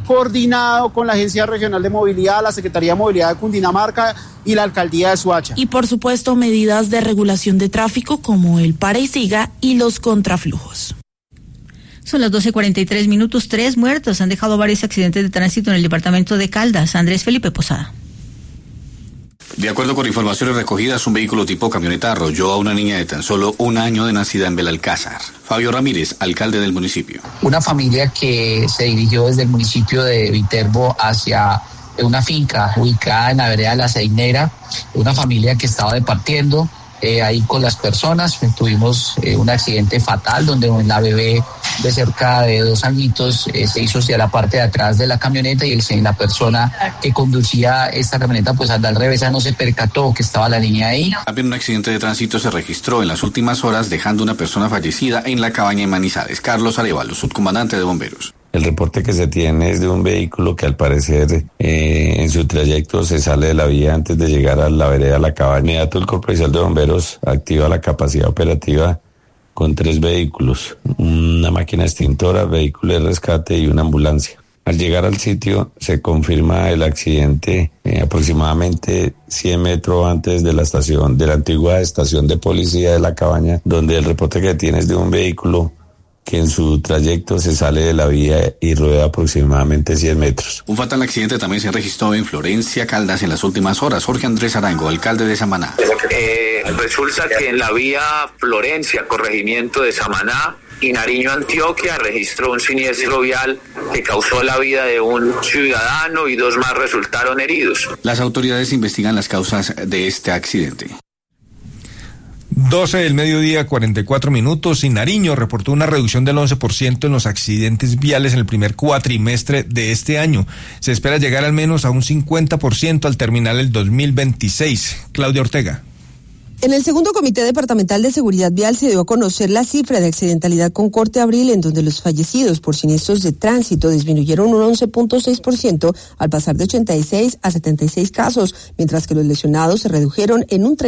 coordinado con la Agencia Regional de Movilidad, la Secretaría de Movilidad de Cundinamarca y la Alcaldía de Soacha. Y por supuesto medidas de regulación de tráfico como el para y siga y los contraflujos. Son las 12:43, 3 muertos. Han dejado varios accidentes de tránsito en el departamento de Caldas. Andrés Felipe Posada. De acuerdo con informaciones recogidas, un vehículo tipo camioneta arrolló a una niña de tan solo 1 año de nacida en Belalcázar. Fabio Ramírez, alcalde del municipio. Una familia que se dirigió desde el municipio de Viterbo hacia una finca ubicada en la vereda de La Ceinera, una familia que estaba departiendo ahí con las personas. Tuvimos un accidente fatal donde la bebé de cerca de 2 añitos se hizo hacia la parte de atrás de la camioneta y la persona que conducía esta camioneta pues al revés no se percató que estaba la niña ahí. También un accidente de tránsito se registró en las últimas horas dejando una persona fallecida en la cabaña de Manizales. Carlos Arevalo, subcomandante de bomberos. El reporte que se tiene es de un vehículo que al parecer en su trayecto se sale de la vía antes de llegar a la vereda La Cabaña. Inmediato el Cuerpo Policial de Bomberos activa la capacidad operativa con 3 vehículos, una máquina extintora, vehículo de rescate y una ambulancia. Al llegar al sitio se confirma el accidente aproximadamente 100 metros antes de la antigua estación de policía de La Cabaña, donde el reporte que tiene es de un vehículo que en su trayecto se sale de la vía y rueda aproximadamente 100 metros. Un fatal accidente también se registró en Florencia, Caldas, en las últimas horas. Jorge Andrés Arango, alcalde de Samaná. Resulta que en la vía Florencia, corregimiento de Samaná y Nariño, Antioquia, registró un siniestro vial que causó la vida de un ciudadano y 2 más resultaron heridos. Las autoridades investigan las causas de este accidente. 12 del mediodía, 44 minutos. Y Nariño reportó una reducción del 11% en los accidentes viales en el primer cuatrimestre de este año. Se espera llegar al menos a un 50% al terminar el 2026. Claudia Ortega. En el segundo Comité Departamental de Seguridad Vial se dio a conocer la cifra de accidentalidad con corte abril, en donde los fallecidos por siniestros de tránsito disminuyeron un 11.6% al pasar de 86 a 76 casos, mientras que los lesionados se redujeron en un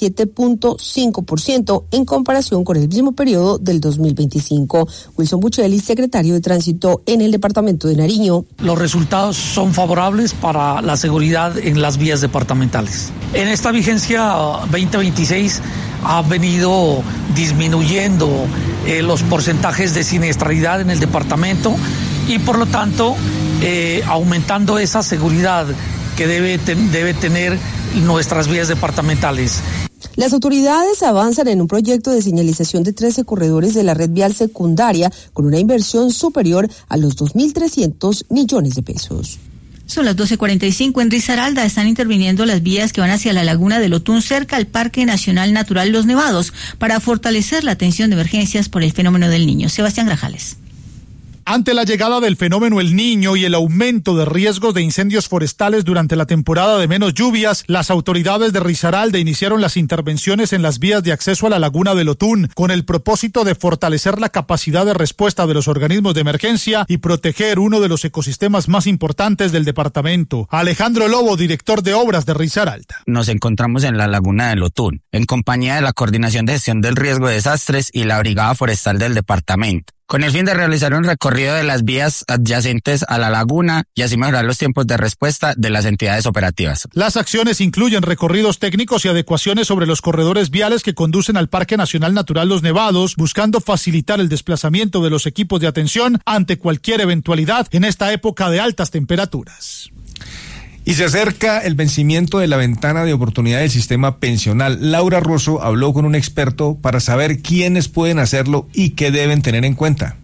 37.5% en comparación con el mismo periodo del 2025. Wilson Buccelli, secretario de Tránsito en el departamento de Nariño. Los resultados son favorables para la seguridad en las vías departamentales. En esta vigencia 2026 ha venido disminuyendo los porcentajes de siniestralidad en el departamento y por lo tanto aumentando esa seguridad que debe tener nuestras vías departamentales. Las autoridades avanzan en un proyecto de señalización de 13 corredores de la red vial secundaria con una inversión superior a los 2.300 millones de pesos. Son las 12:45. En Risaralda están interviniendo las vías que van hacia la laguna del Otún, cerca al Parque Nacional Natural Los Nevados, para fortalecer la atención de emergencias por el fenómeno del Niño. Sebastián Grajales. Ante la llegada del fenómeno El Niño y el aumento de riesgos de incendios forestales durante la temporada de menos lluvias, las autoridades de Risaralda iniciaron las intervenciones en las vías de acceso a la laguna del Otún con el propósito de fortalecer la capacidad de respuesta de los organismos de emergencia y proteger uno de los ecosistemas más importantes del departamento. Alejandro Lobo, director de obras de Risaralda. Nos encontramos en la laguna del Otún, en compañía de la Coordinación de Gestión del Riesgo de Desastres y la Brigada Forestal del departamento, con el fin de realizar un recorrido de las vías adyacentes a la laguna y así mejorar los tiempos de respuesta de las entidades operativas. Las acciones incluyen recorridos técnicos y adecuaciones sobre los corredores viales que conducen al Parque Nacional Natural Los Nevados, buscando facilitar el desplazamiento de los equipos de atención ante cualquier eventualidad en esta época de altas temperaturas. Y se acerca el vencimiento de la ventana de oportunidad del sistema pensional. Laura Rosso habló con un experto para saber quiénes pueden hacerlo y qué deben tener en cuenta.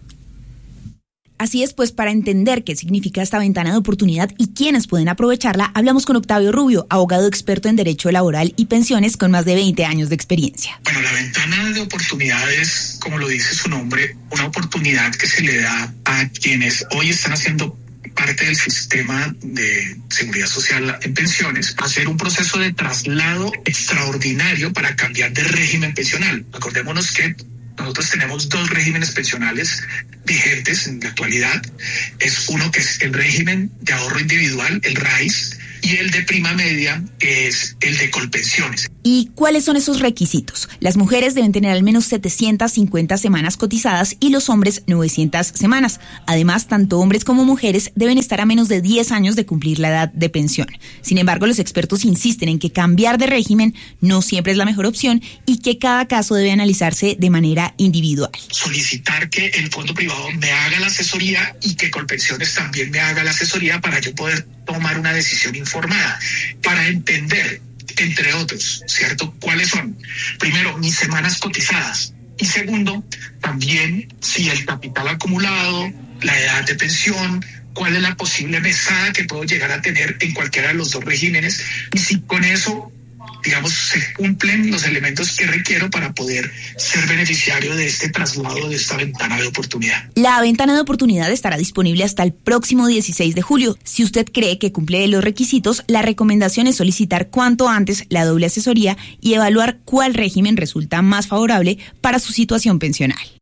Así es, pues para entender qué significa esta ventana de oportunidad y quiénes pueden aprovecharla, hablamos con Octavio Rubio, abogado experto en Derecho Laboral y Pensiones con más de 20 años de experiencia. Bueno, la ventana de oportunidad es, como lo dice su nombre, una oportunidad que se le da a quienes hoy están haciendo parte del sistema de seguridad social en pensiones, hacer un proceso de traslado extraordinario para cambiar de régimen pensional. Acordémonos que nosotros tenemos 2 regímenes pensionales vigentes en la actualidad. Es uno que es el régimen de ahorro individual, el RAIS, y el de prima media es el de Colpensiones. ¿Y cuáles son esos requisitos? Las mujeres deben tener al menos 750 semanas cotizadas y los hombres 900 semanas. Además, tanto hombres como mujeres deben estar a menos de 10 años de cumplir la edad de pensión. Sin embargo, los expertos insisten en que cambiar de régimen no siempre es la mejor opción y que cada caso debe analizarse de manera individual. Solicitar que el fondo privado me haga la asesoría y que Colpensiones también me haga la asesoría para yo poder tomar una decisión informada, para entender, entre otros, ¿cierto? ¿Cuáles son? Primero, mis semanas cotizadas. Y segundo, también si el capital acumulado, la edad de pensión, cuál es la posible mesada que puedo llegar a tener en cualquiera de los dos regímenes. Y si con eso, digamos, se cumplen los elementos que requiero para poder ser beneficiario de este traslado, de esta ventana de oportunidad. La ventana de oportunidad estará disponible hasta el próximo 16 de julio. Si usted cree que cumple los requisitos, la recomendación es solicitar cuanto antes la doble asesoría y evaluar cuál régimen resulta más favorable para su situación pensional.